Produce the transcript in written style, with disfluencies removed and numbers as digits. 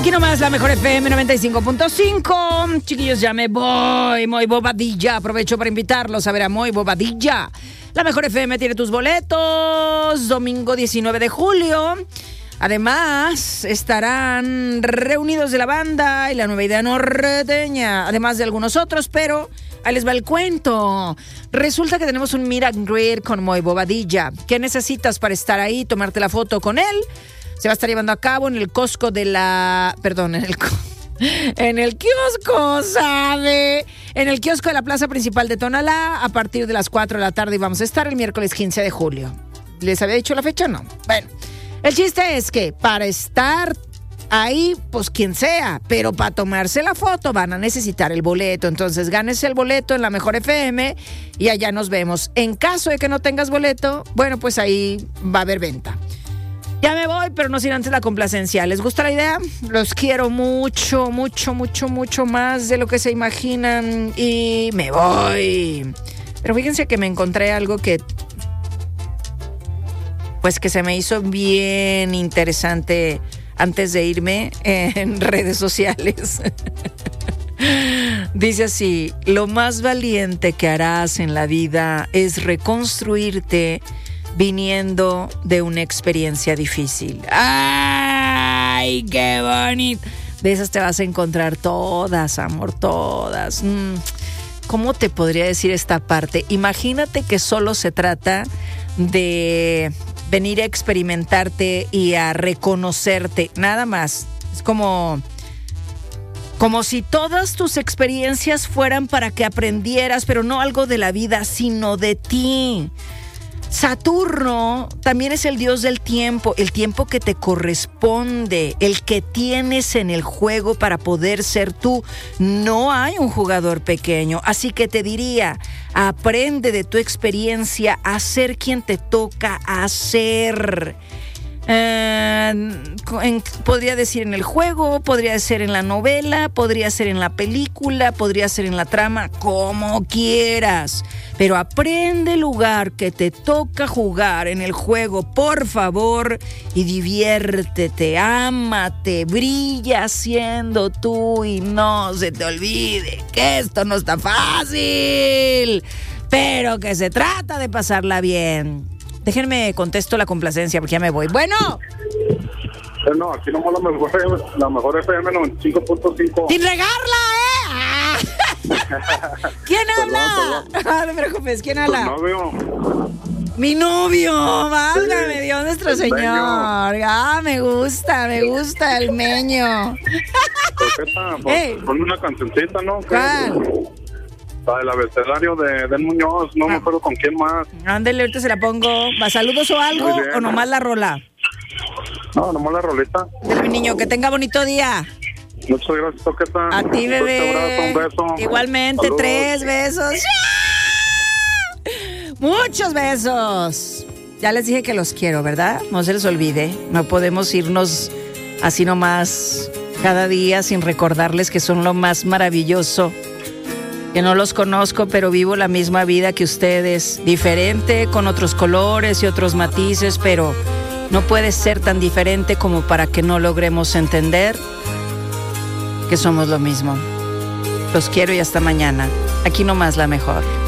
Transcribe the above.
Aquí nomás la mejor FM 95.5. Chiquillos, ya me voy. Muy Bobadilla. Aprovecho para invitarlos a ver a Muy Bobadilla. La mejor FM tiene tus boletos. Domingo 19 de julio. Además, estarán reunidos de la banda y la nueva idea norteña. Además de algunos otros, pero ahí les va el cuento. Resulta que tenemos un meet and greet con Muy Bobadilla. ¿Qué necesitas para estar ahí, tomarte la foto con él? Se va a estar llevando a cabo en el Costco de la... Perdón, en el kiosco, ¿sabe? En el kiosco de la plaza principal de Tonalá, a partir de las 4 de la tarde, y vamos a estar el miércoles 15 de julio. ¿Les había dicho la fecha? No. Bueno, el chiste es que para estar ahí, pues quien sea, pero para tomarse la foto van a necesitar el boleto. Entonces, gánese el boleto en la mejor FM y allá nos vemos. En caso de que no tengas boleto, bueno, pues ahí va a haber venta. Ya me voy, pero no sin antes la complacencia. ¿Les gusta la idea? Los quiero mucho, mucho, mucho, mucho más de lo que se imaginan y me voy. Pero fíjense que me encontré algo que se me hizo bien interesante antes de irme en redes sociales. Dice así: lo más valiente que harás en la vida es reconstruirte viniendo de una experiencia difícil. ¡Ay, qué bonito! De esas te vas a encontrar todas, amor, todas. ¿Cómo te podría decir esta parte? Imagínate que solo se trata de venir a experimentarte y a reconocerte, nada más. Es como si todas tus experiencias fueran para que aprendieras, pero no algo de la vida, sino de ti. Saturno también es el dios del tiempo, el tiempo que te corresponde, el que tienes en el juego para poder ser tú. No hay un jugador pequeño, así que te diría, aprende de tu experiencia a ser quien te toca hacer. Podría decir en el juego, podría ser en la novela, podría ser en la película, podría ser en la trama, como quieras. Pero aprende el lugar que te toca jugar en el juego, por favor, y diviértete, ámate, brilla siendo tú y no se te olvide que esto no está fácil, pero que se trata de pasarla bien. Déjenme contesto la complacencia porque ya me voy. Bueno. No, aquí nomás la mejor FM 95.5. ¡Sin regarla, ¿Quién habla? Perdón. No te preocupes, ¿quién habla? Tu novio. Mi novio, válgame Dios nuestro Señor. Me gusta el meño. Coqueta, ponme una cancioncita, ¿no? ¿Cuál? La del abecedario de Den Muñoz, no me acuerdo con quién más. Ándele, ahorita se la pongo. ¿Va saludos o algo o nomás la rola? No, nomás la rolita. Mi niño, que tenga bonito día. Muchas gracias, Toqueta. A ti, bebé. Un abrazo, un beso. Igualmente, saludos. 3 besos. Muchos besos. Ya les dije que los quiero, ¿verdad? No se les olvide. No podemos irnos así nomás cada día sin recordarles que son lo más maravilloso. Que no los conozco, pero vivo la misma vida que ustedes. Diferente, con otros colores y otros matices, pero no puede ser tan diferente como para que no logremos entender que somos lo mismo. Los quiero y hasta mañana. Aquí nomás la mejor.